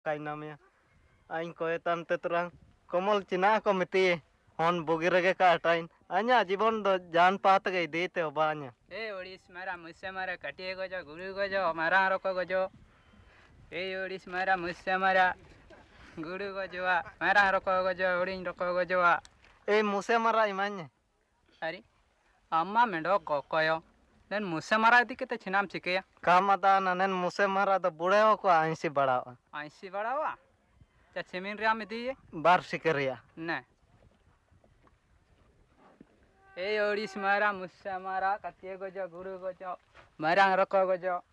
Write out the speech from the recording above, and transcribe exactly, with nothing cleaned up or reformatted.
kaina me aing ko etan te terang komol cina ko meti hon bogire ke ka tain anya जीवन do जान पात गई देते ओबाnya ए ओडिस मारा मुझसे मारा कटिए को जो गुरु को जो मारा रोको को जो ए ओडिस मारा मुझसे मारा गुरु को जो मारा रोको को जो ओडिन रोको को जो ए मुसे मारा इमान्य अरे अम्मा मेंडो को कोयो नन मुझसे मारा दी के छिनाम चिके काम आता नन मुसे मारा तो बुढ़े को आंसी बढ़ावा आंसी बढ़ावा क्या छेमिन रिया में दी बार सिकरिया न ए ओडिस मारा मुझसे मारा कतिए को जो गुरु को जो मारा रखो को जो